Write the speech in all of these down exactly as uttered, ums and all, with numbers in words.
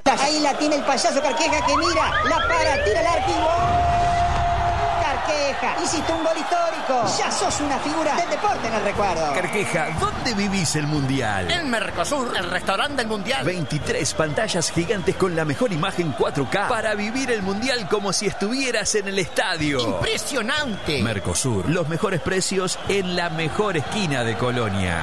Ahí la tiene el payaso Carqueja que mira, la para, tira el arco y ¡gol! Carqueja, hiciste un gol histórico. Ya sos una figura del deporte en el recuerdo. Carqueja, ¿dónde vivís el Mundial? En Mercosur, el restaurante del Mundial. veintitrés pantallas gigantes con la mejor imagen cuatro K para vivir el Mundial como si estuvieras en el estadio. ¡Impresionante! Mercosur, los mejores precios en la mejor esquina de Colonia.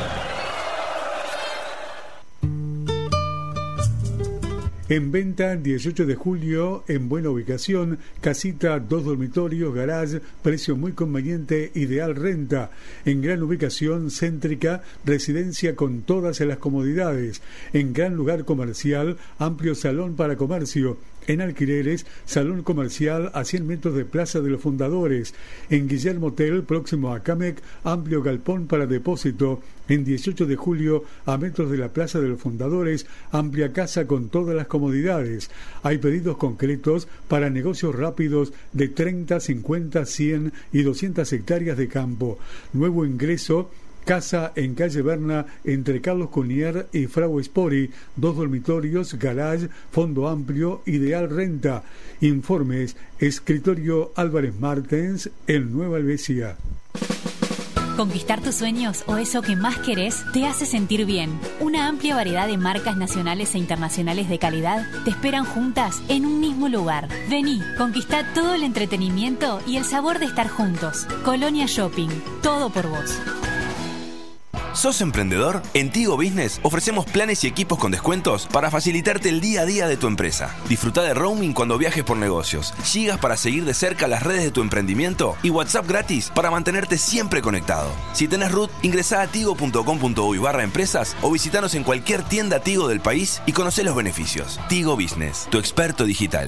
En venta, dieciocho de julio, en buena ubicación, casita, dos dormitorios, garage, precio muy conveniente, ideal renta. En gran ubicación, céntrica, residencia con todas las comodidades. En gran lugar comercial, amplio salón para comercio. En alquileres, salón comercial a cien metros de Plaza de los Fundadores. En Guillermo Hotel, próximo a Camec, amplio galpón para depósito. En dieciocho de julio, a metros de la Plaza de los Fundadores, amplia casa con todas las comodidades. Hay pedidos concretos para negocios rápidos de treinta, cincuenta, cien y doscientas hectáreas de campo. Nuevo ingreso. Casa en calle Berna, entre Carlos Cunier y Frau Spori, dos dormitorios, garage, fondo amplio, ideal renta. Informes, escritorio Álvarez Martens, en Nueva Helvecia. Conquistar tus sueños o eso que más querés te hace sentir bien. Una amplia variedad de marcas nacionales e internacionales de calidad te esperan juntas en un mismo lugar. Vení, conquistá todo el entretenimiento y el sabor de estar juntos. Colonia Shopping, todo por vos. ¿Sos emprendedor? En Tigo Business ofrecemos planes y equipos con descuentos para facilitarte el día a día de tu empresa. Disfruta de roaming cuando viajes por negocios, gigas para seguir de cerca las redes de tu emprendimiento y WhatsApp gratis para mantenerte siempre conectado. Si tenés R U T, ingresá a tigo punto com punto uy barra empresas o visitanos en cualquier tienda Tigo del país y conocé los beneficios. Tigo Business, tu experto digital.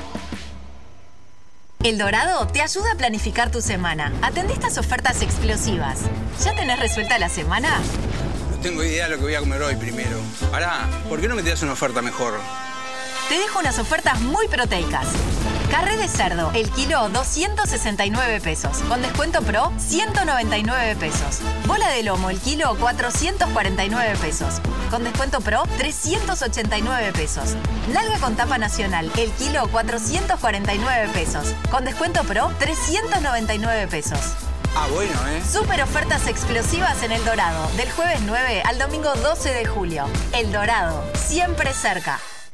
El Dorado te ayuda a planificar tu semana. Atendé estas ofertas explosivas. ¿Ya tenés resuelta la semana? No tengo idea de lo que voy a comer hoy primero. Pará, ¿por qué no me tiras una oferta mejor? Te dejo unas ofertas muy proteicas. Carré de cerdo, el kilo doscientos sesenta y nueve pesos. Con descuento pro, ciento noventa y nueve pesos. Bola de lomo, el kilo cuatrocientos cuarenta y nueve pesos. Con descuento pro, trescientos ochenta y nueve pesos. Nalga con tapa nacional, el kilo cuatrocientos cuarenta y nueve pesos. Con descuento pro, trescientos noventa y nueve pesos. Ah, bueno, ¿eh? Super ofertas explosivas en El Dorado, del jueves nueve al domingo doce de julio. El Dorado, siempre cerca.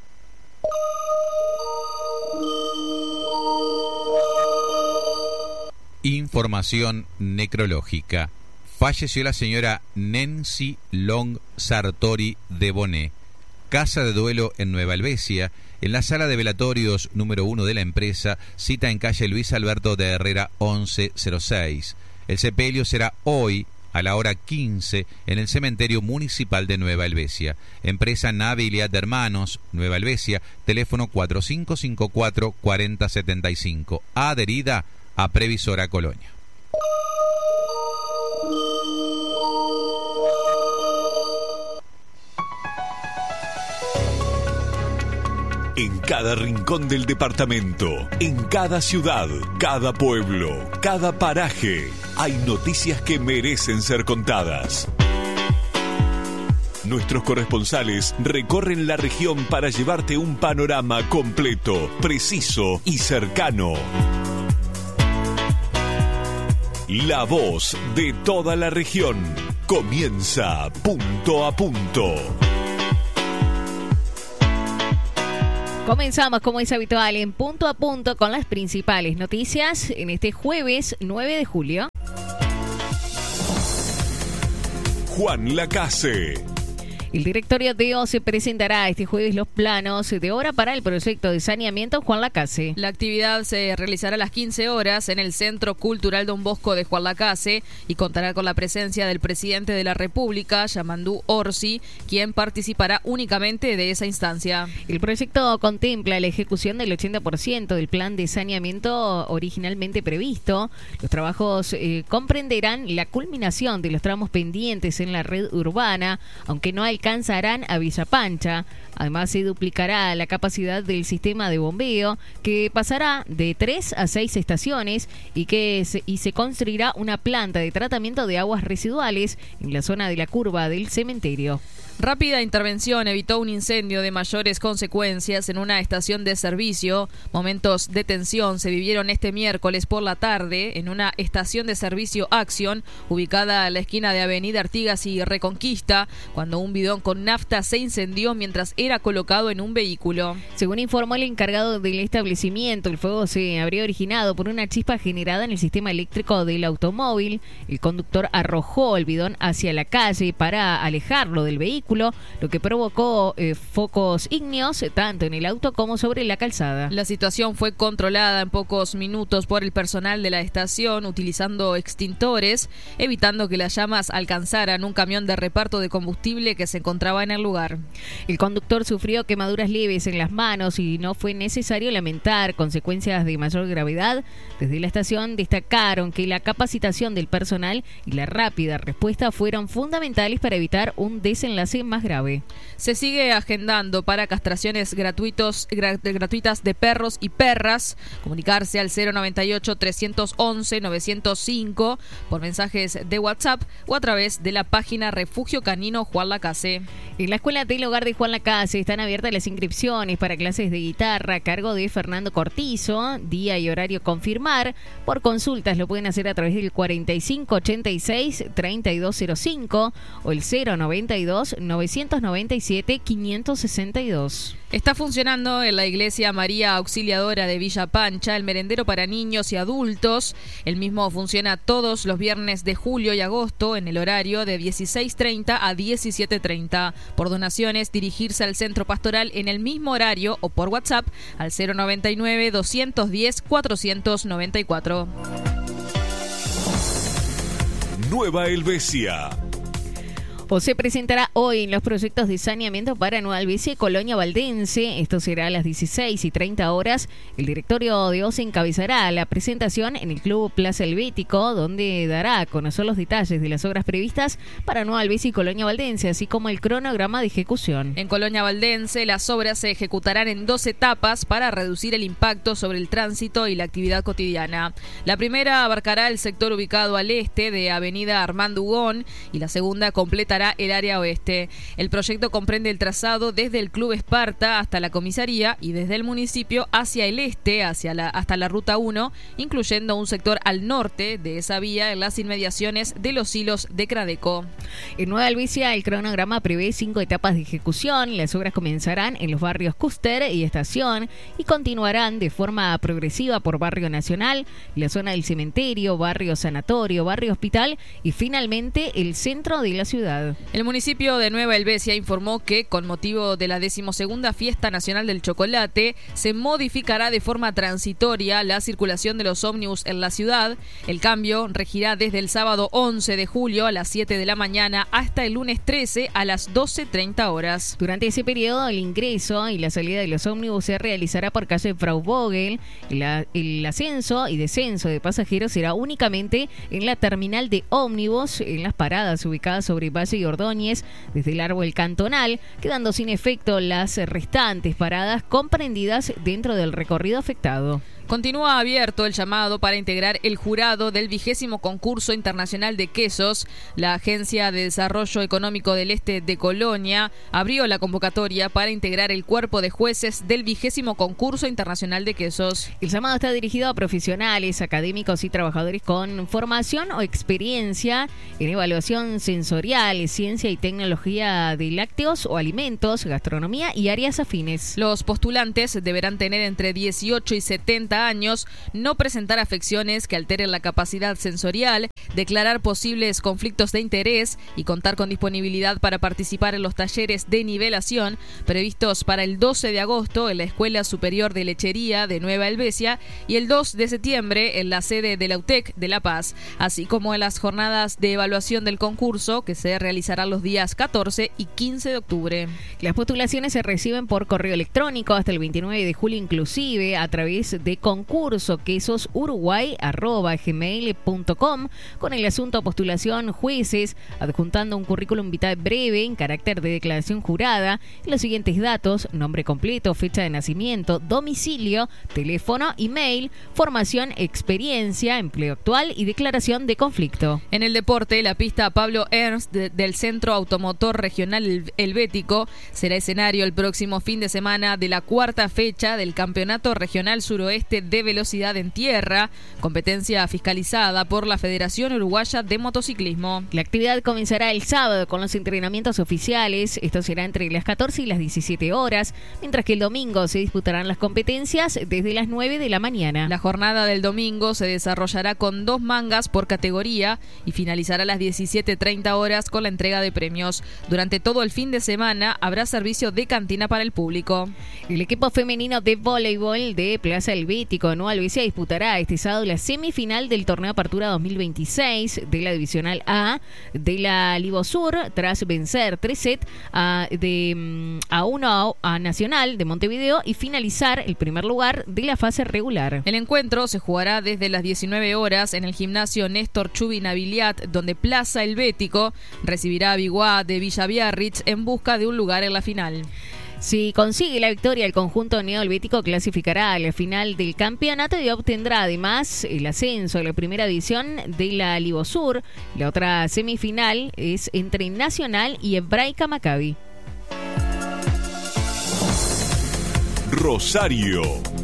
Información necrológica. Falleció la señora Nancy Long Sartori de Bonet. Casa de duelo en Nueva Helvecia, en la sala de velatorios número uno de la empresa, cita en calle Luis Alberto de Herrera once cero seis. El sepelio será hoy a la hora quince en el cementerio municipal de Nueva Helvecia. Empresa Nave Iliad de Hermanos, Nueva Helvecia, teléfono cuatro cinco cinco cuatro, cuatro cero siete cinco, adherida a Previsora Colonia. En cada rincón del departamento, en cada ciudad, cada pueblo, cada paraje, hay noticias que merecen ser contadas. Nuestros corresponsales recorren la región para llevarte un panorama completo, preciso y cercano. La voz de toda la región comienza punto a punto. Comenzamos, como es habitual, en punto a punto con las principales noticias en este jueves nueve de julio. Juan Lacase. El directorio de O C E presentará este jueves los planos de obra para el proyecto de saneamiento Juan Lacase. La actividad se realizará a las quince horas en el Centro Cultural Don Bosco de Juan Lacase y contará con la presencia del presidente de la República, Yamandú Orsi, quien participará únicamente de esa instancia. El proyecto contempla la ejecución del ochenta por ciento del plan de saneamiento originalmente previsto. Los trabajos eh, comprenderán la culminación de los tramos pendientes en la red urbana, aunque no hay alcanzarán a Villa Pancha. Además, se duplicará la capacidad del sistema de bombeo, que pasará de tres a seis estaciones y que se, y se construirá una planta de tratamiento de aguas residuales en la zona de la curva del cementerio. Rápida intervención evitó un incendio de mayores consecuencias en una estación de servicio. Momentos de tensión se vivieron este miércoles por la tarde en una estación de servicio Action, ubicada a la esquina de Avenida Artigas y Reconquista, cuando un bidón con nafta se incendió mientras era colocado en un vehículo. Según informó el encargado del establecimiento, el fuego se habría originado por una chispa generada en el sistema eléctrico del automóvil. El conductor arrojó el bidón hacia la calle para alejarlo del vehículo, lo que provocó eh, focos ígneos tanto en el auto como sobre la calzada. La situación fue controlada en pocos minutos por el personal de la estación utilizando extintores, evitando que las llamas alcanzaran un camión de reparto de combustible que se encontraba en el lugar. El conductor sufrió quemaduras leves en las manos y no fue necesario lamentar consecuencias de mayor gravedad. Desde la estación destacaron que la capacitación del personal y la rápida respuesta fueron fundamentales para evitar un desenlace más grave. Se sigue agendando para castraciones gratuitos, gra- gratuitas de perros y perras. Comunicarse al cero noventa y ocho, trescientos once, novecientos cinco por mensajes de WhatsApp o a través de la página Refugio Canino Juan Lacase. En la Escuela del Hogar de Juan Lacase están abiertas las inscripciones para clases de guitarra a cargo de Fernando Cortizo. Día y horario confirmar. Por consultas lo pueden hacer a través del cuarenta y cinco ochenta y seis, treinta y dos cero cinco o el cero noventa y dos, novecientos noventa y siete, quinientos sesenta y dos. Está funcionando en la Iglesia María Auxiliadora de Villa Pancha el merendero para niños y adultos. El mismo funciona todos los viernes de julio y agosto en el horario de dieciséis treinta a diecisiete treinta. Por donaciones, dirigirse al centro pastoral en el mismo horario o por WhatsApp al cero noventa y nueve, doscientos diez, cuatrocientos noventa y cuatro. Nueva Helvecia. O se presentará hoy en los proyectos de saneamiento para Nueva Helvecia y Colonia Valdense. Esto será a las dieciséis y treinta horas. El directorio de O S E encabezará la presentación en el Club Plaza Helvético, donde dará a conocer los detalles de las obras previstas para Nueva Helvecia y Colonia Valdense, así como el cronograma de ejecución. En Colonia Valdense, las obras se ejecutarán en dos etapas para reducir el impacto sobre el tránsito y la actividad cotidiana. La primera abarcará el sector ubicado al este de Avenida Armando Ugón y la segunda completará el área oeste. El proyecto comprende el trazado desde el Club Esparta hasta la comisaría y desde el municipio hacia el este, hacia la, hasta la Ruta uno, incluyendo un sector al norte de esa vía en las inmediaciones de los silos de Cradeco. En Nueva Helvecia, el cronograma prevé cinco etapas de ejecución. Las obras comenzarán en los barrios Custer y Estación y continuarán de forma progresiva por Barrio Nacional, la zona del Cementerio, Barrio Sanatorio, Barrio Hospital y finalmente el centro de la ciudad. El municipio de Nueva Helvecia informó que, con motivo de la decimosegunda Fiesta Nacional del Chocolate, se modificará de forma transitoria la circulación de los ómnibus en la ciudad. El cambio regirá desde el sábado once de julio a las siete de la mañana hasta el lunes trece a las doce treinta horas. Durante ese periodo, el ingreso y la salida de los ómnibus se realizará por calle Frau Vogel. El, el ascenso y descenso de pasajeros será únicamente en la terminal de ómnibus, en las paradas ubicadas sobre Valle y Ordóñez, desde el árbol cantonal, quedando sin efecto las restantes paradas comprendidas dentro del recorrido afectado. Continúa abierto el llamado para integrar el jurado del vigésimo concurso internacional de quesos. La Agencia de Desarrollo Económico del Este de Colonia abrió la convocatoria para integrar el cuerpo de jueces del vigésimo concurso internacional de quesos. El llamado está dirigido a profesionales, académicos y trabajadores con formación o experiencia en evaluación sensorial, ciencia y tecnología de lácteos o alimentos, gastronomía y áreas afines. Los postulantes deberán tener entre dieciocho y setenta años, no presentar afecciones que alteren la capacidad sensorial, declarar posibles conflictos de interés y contar con disponibilidad para participar en los talleres de nivelación previstos para el doce de agosto en la Escuela Superior de Lechería de Nueva Helvecia y el dos de septiembre en la sede de la U T E C de La Paz, así como en las jornadas de evaluación del concurso que se realizarán los días catorce y quince de octubre. Las postulaciones se reciben por correo electrónico hasta el veintinueve de julio inclusive a través de concurso quesos uruguay arroba gmail punto com con con el asunto postulación jueces, adjuntando un currículum vitae breve en carácter de declaración jurada y los siguientes datos: nombre completo, fecha de nacimiento, domicilio, teléfono, email, formación, experiencia, empleo actual y declaración de conflicto. En el deporte, la pista Pablo Ernst de, del Centro Automotor Regional Helvético será escenario el próximo fin de semana de la cuarta fecha del Campeonato Regional Suroeste de Velocidad en Tierra, competencia fiscalizada por la Federación Uruguaya de Motociclismo. La actividad comenzará el sábado con los entrenamientos oficiales. Esto será entre las catorce y las diecisiete horas, mientras que el domingo se disputarán las competencias desde las nueve de la mañana. La jornada del domingo se desarrollará con dos mangas por categoría y finalizará a las diecisiete treinta horas con la entrega de premios. Durante todo el fin de semana habrá servicio de cantina para el público. El equipo femenino de voleibol de Plaza Helvético Nueva Albesia disputará este sábado la semifinal del torneo Apertura dos mil veintiséis de la Divisional A de la Libosur, tras vencer tres sets a, de, a uno a Nacional de Montevideo y finalizar el primer lugar de la fase regular. El encuentro se jugará desde las diecinueve horas en el gimnasio Néstor Chubinaviliat, donde Plaza Helvético recibirá a Biguá de Villa Biarritz en busca de un lugar en la final. Si consigue la victoria, el conjunto neohelvético clasificará a la final del campeonato y obtendrá además el ascenso a la primera división de la Libosur. La otra semifinal es entre Nacional y Hebraica Maccabi. Rosario.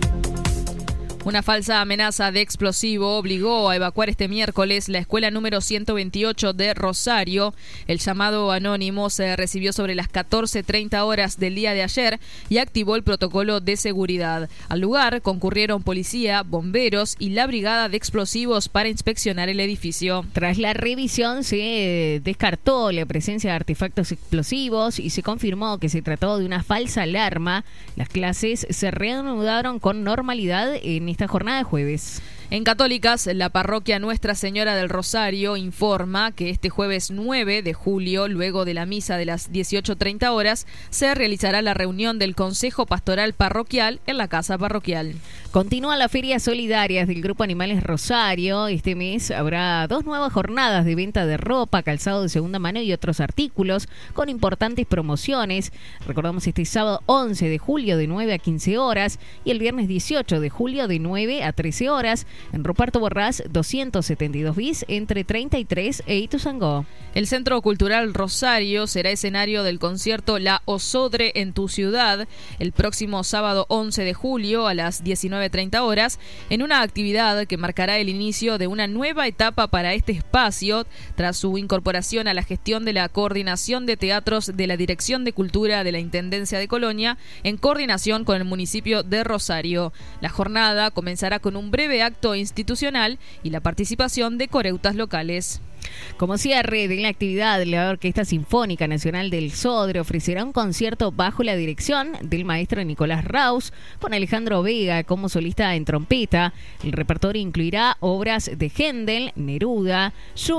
Una falsa amenaza de explosivo obligó a evacuar este miércoles la escuela número ciento veintiocho de Rosario. El llamado anónimo se recibió sobre las catorce treinta horas del día de ayer y activó el protocolo de seguridad. Al lugar concurrieron policía, bomberos y la brigada de explosivos para inspeccionar el edificio. Tras la revisión se descartó la presencia de artefactos explosivos y se confirmó que se trató de una falsa alarma. Las clases se reanudaron con normalidad en esta jornada de jueves. En Católicas, la parroquia Nuestra Señora del Rosario informa que este jueves nueve de julio, luego de la misa de las dieciocho treinta horas, se realizará la reunión del Consejo Pastoral Parroquial en la Casa Parroquial. Continúa la Feria Solidarias del Grupo Animales Rosario. Este mes habrá dos nuevas jornadas de venta de ropa, calzado de segunda mano y otros artículos con importantes promociones. Recordamos este sábado once de julio de nueve a quince horas y el viernes dieciocho de julio de nueve a trece horas. En Ruperto Borrás doscientos setenta y dos bis entre treinta y tres e Ituzaingó. El Centro Cultural Rosario será escenario del concierto La Osodre en tu ciudad el próximo sábado once de julio a las diecinueve treinta horas, en una actividad que marcará el inicio de una nueva etapa para este espacio tras su incorporación a la gestión de la Coordinación de Teatros de la Dirección de Cultura de la Intendencia de Colonia en coordinación con el municipio de Rosario. La jornada comenzará con un breve acto institucional y la participación de coreutas locales. Como cierre de la actividad, la Orquesta Sinfónica Nacional del Sodre ofrecerá un concierto bajo la dirección del maestro Nicolás Raus, con Alejandro Vega como solista en trompeta. El repertorio incluirá obras de Händel, Neruda,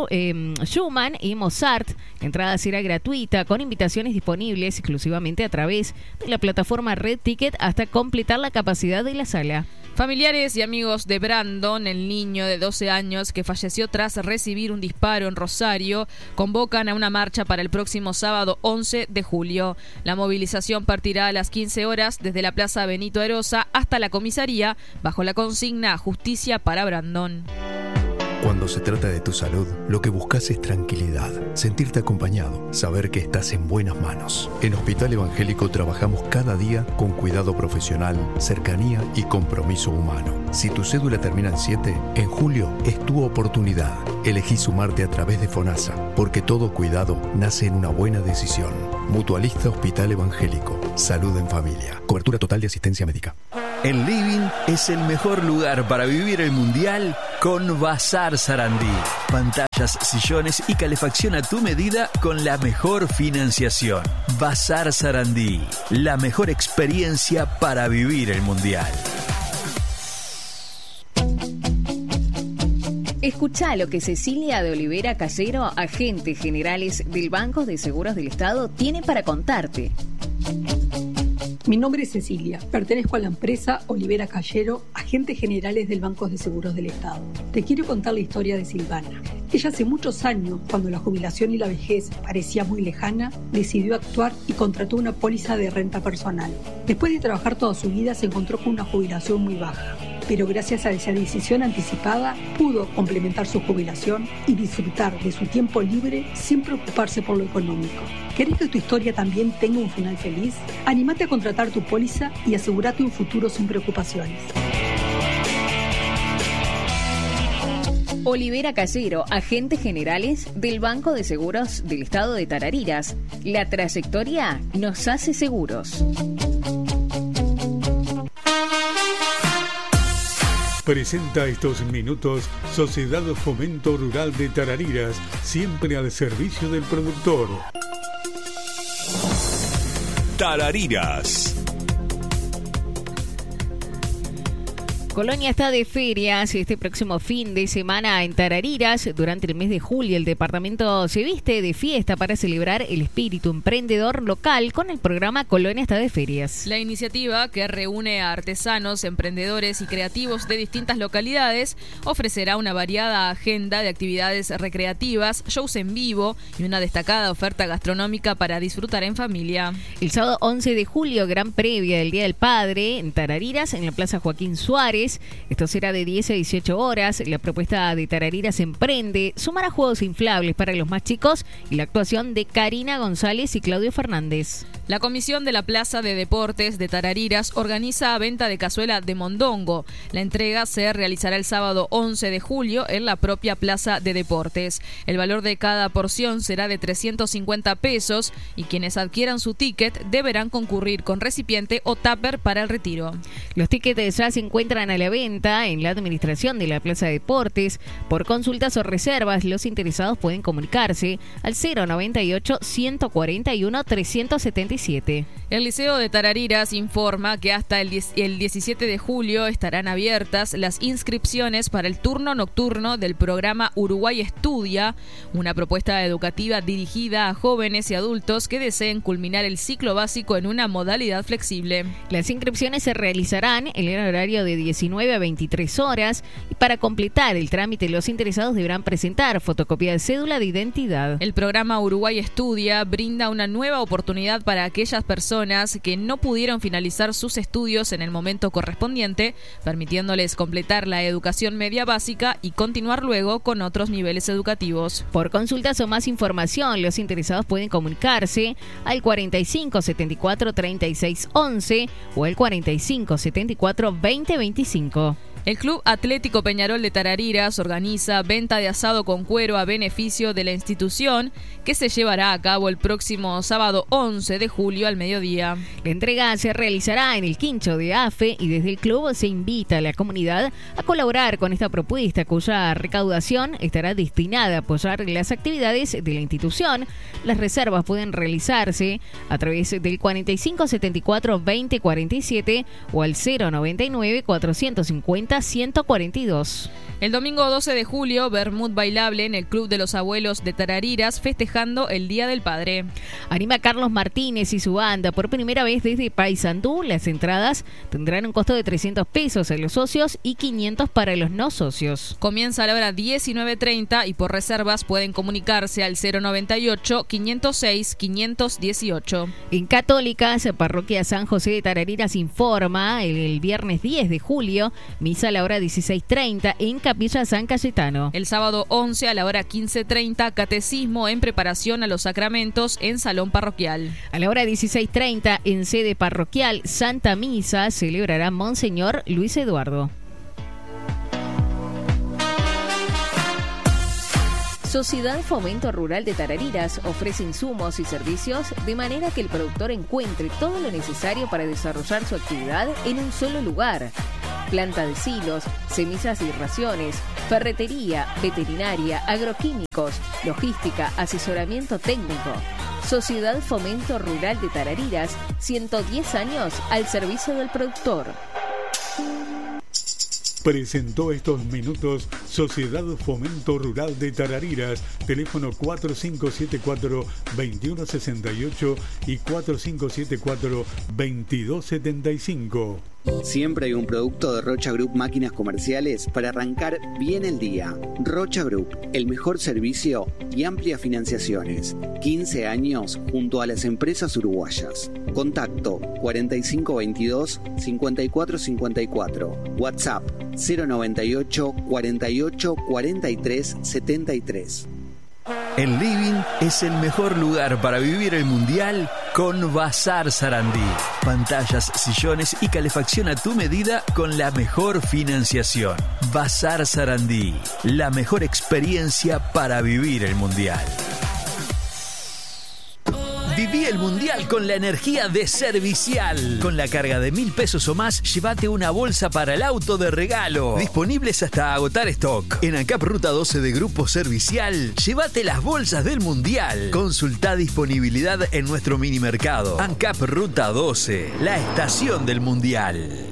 Schumann y Mozart. La entrada será gratuita, con invitaciones disponibles exclusivamente a través de la plataforma Red Ticket hasta completar la capacidad de la sala. Familiares y amigos de Brandon, el niño de doce años que falleció tras recibir un disparo en Rosario, convocan a una marcha para el próximo sábado once de julio. La movilización partirá a las quince horas desde la Plaza Benito Arosa hasta la comisaría, bajo la consigna Justicia para Brandon. Cuando se trata de tu salud, lo que buscas es tranquilidad, sentirte acompañado, saber que estás en buenas manos. En Hospital Evangélico trabajamos cada día con cuidado profesional, cercanía y compromiso humano. Si tu cédula termina en siete, en julio es tu oportunidad. Elegí sumarte a través de FONASA, porque todo cuidado nace en una buena decisión. Mutualista Hospital Evangélico. Salud en familia. Cobertura total de asistencia médica. El living es el mejor lugar para vivir el mundial con Bazar Sarandí. Pantallas, sillones y calefacción a tu medida con la mejor financiación. Bazar Sarandí, la mejor experiencia para vivir el mundial. Escuchá lo que Cecilia de Olivera Casero, agentes generales del Banco de Seguros del Estado, tiene para contarte. Mi nombre es Cecilia, pertenezco a la empresa Olivera Callero, agentes generales del Banco de Seguros del Estado. Te quiero contar la historia de Silvana. Ella hace muchos años, cuando la jubilación y la vejez parecía muy lejana, decidió actuar y contrató una póliza de renta personal. Después de trabajar toda su vida se encontró con una jubilación muy baja, pero gracias a esa decisión anticipada pudo complementar su jubilación y disfrutar de su tiempo libre sin preocuparse por lo económico. ¿Querés que tu historia también tenga un final feliz? Anímate a contratar tu póliza y asegúrate un futuro sin preocupaciones. Olivera Callero, agentes generales del Banco de Seguros del Estado de Tarariras. La trayectoria nos hace seguros. Presenta estos minutos Sociedad Fomento Rural de Tarariras, siempre al servicio del productor. Tarariras. Colonia está de ferias este próximo fin de semana en Tarariras. Durante el mes de julio el departamento se viste de fiesta para celebrar el espíritu emprendedor local con el programa Colonia está de ferias. La iniciativa, que reúne a artesanos, emprendedores y creativos de distintas localidades, ofrecerá una variada agenda de actividades recreativas, shows en vivo y una destacada oferta gastronómica para disfrutar en familia. El sábado once de julio, gran previa del Día del Padre en Tarariras, en la Plaza Joaquín Suárez. Esto será de diez a dieciocho horas. La propuesta de Tarariras Emprende sumará juegos inflables para los más chicos y la actuación de Karina González y Claudio Fernández. La Comisión de la Plaza de Deportes de Tarariras organiza venta de cazuela de mondongo. La entrega se realizará el sábado once de julio en la propia Plaza de Deportes. El valor de cada porción será de trescientos cincuenta pesos y quienes adquieran su ticket deberán concurrir con recipiente o tupper para el retiro. Los tickets ya se encuentran a la venta en la administración de la Plaza de Deportes. Por consultas o reservas, los interesados pueden comunicarse al cero noventa y ocho, ciento cuarenta y uno, trescientos setenta y siete. El Liceo de Tarariras informa que hasta el, diez, el diecisiete de julio estarán abiertas las inscripciones para el turno nocturno del programa Uruguay Estudia, una propuesta educativa dirigida a jóvenes y adultos que deseen culminar el ciclo básico en una modalidad flexible. Las inscripciones se realizarán en el horario de diecinueve a veintitrés horas y para completar el trámite los interesados deberán presentar fotocopia de cédula de identidad. El programa Uruguay Estudia brinda una nueva oportunidad para aquellas personas que no pudieron finalizar sus estudios en el momento correspondiente, permitiéndoles completar la educación media básica y continuar luego con otros niveles educativos. Por consultas o más información, los interesados pueden comunicarse al cuarenta y cinco setenta y cuatro treinta y seis once o al cuarenta y cinco setenta y cuatro veinte veinticinco. El Club Atlético Peñarol de Tarariras organiza venta de asado con cuero a beneficio de la institución que se llevará a cabo el próximo sábado once de julio al mediodía. La entrega se realizará en el quincho de A F E y desde el club se invita a la comunidad a colaborar con esta propuesta cuya recaudación estará destinada a apoyar las actividades de la institución. Las reservas pueden realizarse a través del cuarenta y cinco setenta y cuatro veinte cuarenta y siete o al cero noventa y nueve cuatrocientos cincuenta ciento cuarenta y dos. El domingo doce de julio, Bermud bailable en el Club de los Abuelos de Tarariras festejando el Día del Padre. Anima Carlos Martínez y su banda por primera vez desde Paysandú. Las entradas tendrán un costo de trescientos pesos a los socios y quinientos para los no socios. Comienza a la hora diecinueve treinta y por reservas pueden comunicarse al cero noventa y ocho, quinientos seis, quinientos dieciocho. En Católicas, Parroquia San José de Tarariras informa el, el viernes diez de julio, misa a la hora dieciséis treinta en Capilla San Cayetano. El sábado once a la hora quince treinta, catecismo en preparación a los sacramentos en Salón Parroquial. A la hora dieciséis treinta en sede parroquial Santa Misa celebrará Monseñor Luis Eduardo. Sociedad Fomento Rural de Tarariras ofrece insumos y servicios de manera que el productor encuentre todo lo necesario para desarrollar su actividad en un solo lugar. Planta de silos, semillas y raciones, ferretería, veterinaria, agroquímicos, logística, asesoramiento técnico. Sociedad Fomento Rural de Tarariras, ciento diez años al servicio del productor. Presentó estos minutos Sociedad Fomento Rural de Tarariras, teléfono cuatro cinco siete cuatro, dos uno seis ocho y cuatro cinco siete cuatro, veintidós setenta y cinco. Siempre hay un producto de Rocha Group Máquinas Comerciales para arrancar bien el día. Rocha Group, el mejor servicio y amplias financiaciones. quince años junto a las empresas uruguayas. Contacto cuarenta y cinco veintidós, cincuenta y cuatro cincuenta y cuatro. WhatsApp cero noventa y ocho, cuarenta y ocho, cuarenta y tres, setenta y tres. El living es el mejor lugar para vivir el mundial con Bazar Sarandí. Pantallas, sillones y calefacción a tu medida con la mejor financiación. Bazar Sarandí, la mejor experiencia para vivir el mundial. Viví el mundial con la energía de Servicial. Con la carga de mil pesos o más, llévate una bolsa para el auto de regalo. Disponibles hasta agotar stock. En ANCAP Ruta doce de Grupo Servicial, llévate las bolsas del mundial. Consultá disponibilidad en nuestro mini mercado. ANCAP Ruta doce, la estación del mundial.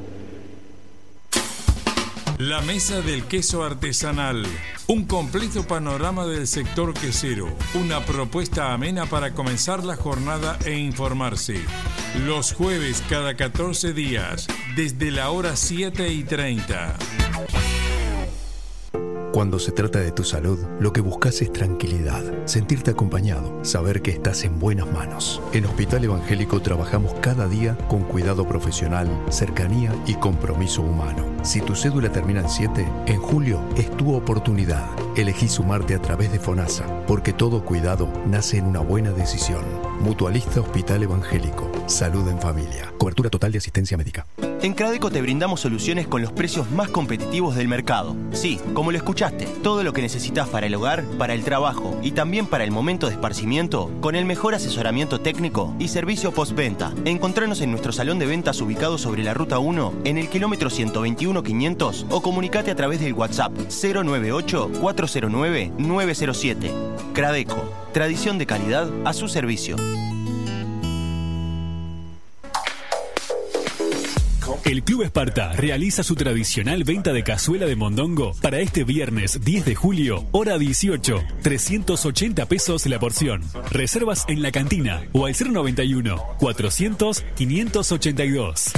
La Mesa del Queso Artesanal. Un completo panorama del sector quesero. Una propuesta amena para comenzar la jornada e informarse. Los jueves cada catorce días, desde la hora siete y treinta. Cuando se trata de tu salud, lo que buscas es tranquilidad, sentirte acompañado, saber que estás en buenas manos. En Hospital Evangélico trabajamos cada día con cuidado profesional, cercanía y compromiso humano. Si tu cédula termina en siete, en julio es tu oportunidad. Elegí sumarte a través de FONASA, porque todo cuidado nace en una buena decisión. Mutualista Hospital Evangélico. Salud en familia. Cobertura total de asistencia médica. En Cradeco te brindamos soluciones con los precios más competitivos del mercado. Sí, como lo escuchaste, todo lo que necesitas para el hogar, para el trabajo y también para el momento de esparcimiento, con el mejor asesoramiento técnico y servicio postventa. Encontranos en nuestro salón de ventas ubicado sobre la Ruta uno, en el kilómetro ciento veintiuno quinientos, o comunicate a través del WhatsApp cero nueve ocho, cuatro cero nueve, nueve cero siete. Cradeco, tradición de calidad a su servicio. El Club Esparta realiza su tradicional venta de cazuela de mondongo para este viernes diez de julio, hora dieciocho, trescientos ochenta pesos la porción. Reservas en la cantina o al cero noventa y uno, cuatrocientos, quinientos ochenta y dos.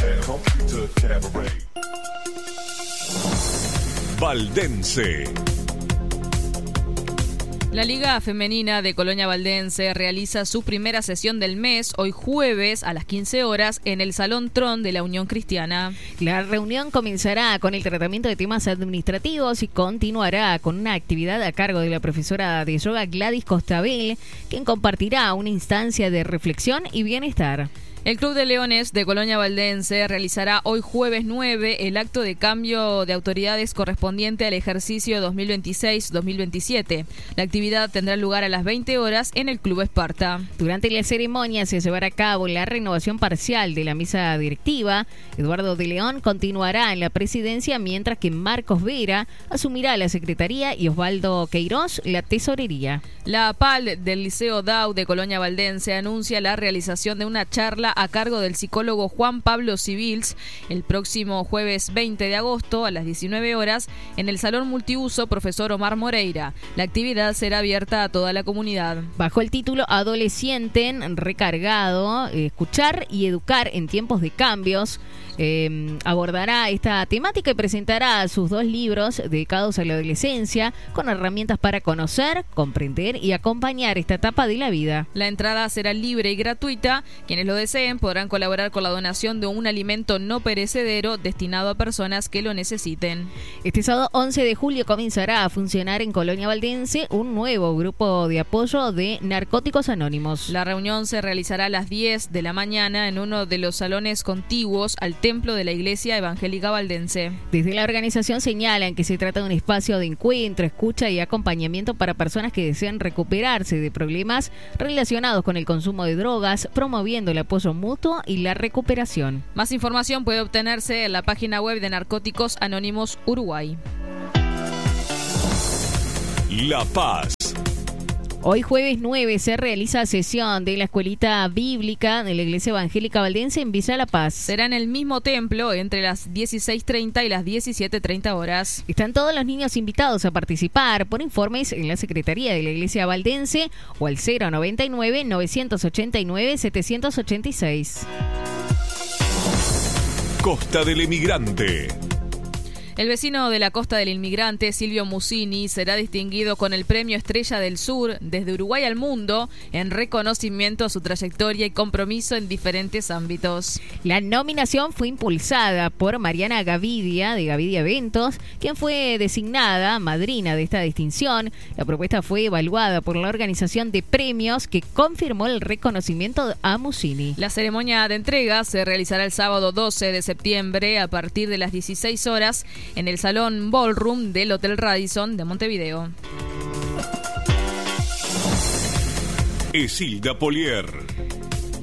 Valdense. La Liga Femenina de Colonia Valdense realiza su primera sesión del mes, hoy jueves a las quince horas, en el Salón Tron de la Unión Cristiana. La reunión comenzará con el tratamiento de temas administrativos y continuará con una actividad a cargo de la profesora de yoga Gladys Costabel, quien compartirá una instancia de reflexión y bienestar. El Club de Leones de Colonia Valdense realizará hoy jueves nueve el acto de cambio de autoridades correspondiente al ejercicio dos mil veintiséis dos mil veintisiete. La actividad tendrá lugar a las veinte horas en el Club Esparta. Durante la ceremonia se llevará a cabo la renovación parcial de la mesa directiva. Eduardo de León continuará en la presidencia, mientras que Marcos Vera asumirá la secretaría y Osvaldo Queiroz la tesorería. La P A L del Liceo D A U de Colonia Valdense anuncia la realización de una charla a cargo del psicólogo Juan Pablo Civils el próximo jueves veinte de agosto a las diecinueve horas en el Salón Multiuso Profesor Omar Moreira. La actividad será abierta a toda la comunidad. Bajo el título Adolescente recargado, escuchar y educar en tiempos de cambios, eh, abordará esta temática y presentará sus dos libros dedicados a la adolescencia, con herramientas para conocer, comprender y acompañar esta etapa de la vida. La entrada será libre y gratuita. Quienes lo deseen podrán colaborar con la donación de un alimento no perecedero destinado a personas que lo necesiten. Este sábado once de julio comenzará a funcionar en Colonia Valdense un nuevo grupo de apoyo de Narcóticos Anónimos. La reunión se realizará a las diez de la mañana en uno de los salones contiguos al templo de la Iglesia Evangélica Valdense. Desde la organización señalan que se trata de un espacio de encuentro, escucha y acompañamiento para personas que desean recuperarse de problemas relacionados con el consumo de drogas, promoviendo el apoyo mutuo y la recuperación. Más información puede obtenerse en la página web de Narcóticos Anónimos Uruguay. La Paz. Hoy jueves nueve se realiza sesión de la Escuelita Bíblica de la Iglesia Evangélica Valdense en Villa La Paz. Será en el mismo templo entre las dieciséis treinta y las diecisiete treinta horas. Están todos los niños invitados a participar. Por informes en la Secretaría de la Iglesia Valdense o al cero noventa y nueve, novecientos ochenta y nueve, setecientos ochenta y seis. Costa del Emigrante. El vecino de la Costa del Inmigrante, Silvio Musini, será distinguido con el Premio Estrella del Sur desde Uruguay al mundo en reconocimiento a su trayectoria y compromiso en diferentes ámbitos. La nominación fue impulsada por Mariana Gavidia, de Gavidia Eventos, quien fue designada madrina de esta distinción. La propuesta fue evaluada por la organización de premios que confirmó el reconocimiento a Musini. La ceremonia de entrega se realizará el sábado doce de septiembre a partir de las dieciséis horas en el Salón Ballroom del Hotel Radisson de Montevideo. Esilda Polier.